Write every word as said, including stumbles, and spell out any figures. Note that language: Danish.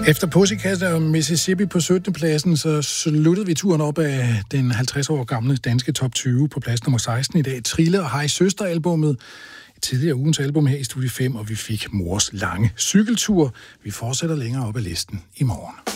Efter Pussycat og Mississippi på syttende pladsen, så sluttede vi turen op af den halvtreds år gamle danske top tyve på plads nummer seksten i dag. Trille og Hej Søster-albummet, et tidligere ugens album her i Studie fem, og vi fik Mors lange cykeltur. Vi fortsætter længere op ad listen i morgen.